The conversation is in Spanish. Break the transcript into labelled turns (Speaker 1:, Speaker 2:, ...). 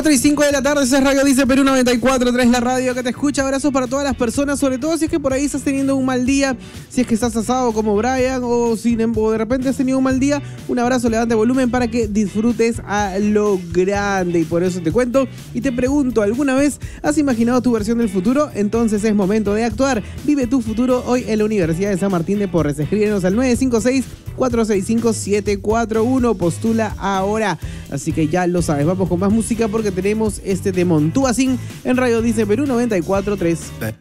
Speaker 1: 4:05 de la tarde, ese es Radio Dice Perú 94.3, la radio que te escucha. Abrazos para todas las personas, sobre todo si es que por ahí estás teniendo un mal día, si es que estás asado como Brian o de repente has tenido un mal día. Un abrazo, levante volumen para que disfrutes a lo grande. Y por eso te cuento y te pregunto, ¿alguna vez has imaginado tu versión del futuro? Entonces es momento de actuar. Vive tu futuro hoy en la Universidad de San Martín de Porres. Escríbenos al 956-465-741. Postula ahora. Así que ya lo sabes, vamos con más música porque tenemos este temón. Tú así en Radio Dice Perú 94.3.